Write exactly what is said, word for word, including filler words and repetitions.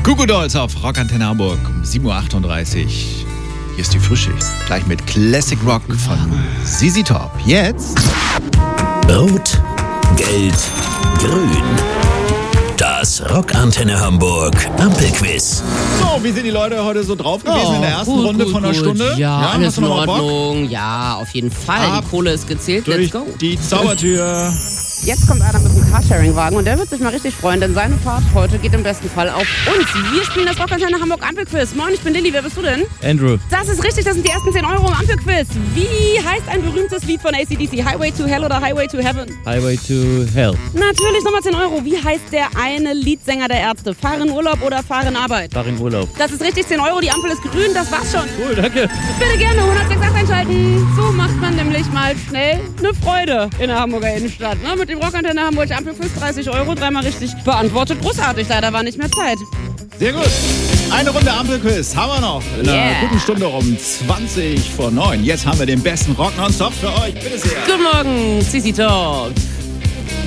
Goo Goo Dolls auf Rockantenne Hamburg um sieben Uhr achtunddreißig. Hier ist die Frühschicht. Gleich mit Classic Rock von Z Z Top. Jetzt Rot, Gelb, Grün. Das Rockantenne Hamburg Ampelquiz. So, wie sind die Leute heute so drauf gewesen Oh, in der ersten gut, Runde gut, von der gut. Stunde? Ja, hast alles du in noch mal Bock? Ordnung. Ja, auf jeden Fall. Ab Die Kohle ist gezählt. Durch Let's go. die Zaubertür. Jetzt kommt einer mit einem Carsharing-Wagen und der wird sich mal richtig freuen, denn seine Fahrt heute geht im besten Fall auf uns. Wir spielen das Rockantenne Hamburg Ampelquiz. Moin, ich bin Lilly. Wer bist du denn? Andrew. Das ist richtig, das sind die ersten zehn Euro im Ampelquiz. Wie heißt ein berühmtes Lied von A C D C? Highway to Hell oder Highway to Heaven? Highway to Hell. Natürlich nochmal zehn Euro. Wie heißt der eine Leadsänger der Ärzte? Fahr in Urlaub oder fahr in Arbeit? Fahr in Urlaub. Das ist richtig, zehn Euro. Die Ampel ist grün, das war's schon. Cool, danke. Bitte gerne hundertsechs Komma acht einschalten. So macht man nämlich mal schnell eine Freude in der Hamburger Innenstadt. Ne? Mit dem Rockantenne Hamburg Ampelquiz dreißig Euro, dreimal richtig beantwortet. Großartig, leider war nicht mehr Zeit. Sehr gut. Eine Runde Ampelquiz haben wir noch. In einer Yeah. guten Stunde um zwanzig vor neun. Jetzt haben wir den besten Rock nonstop für euch. Bitte sehr. Guten Morgen, Z Z Top.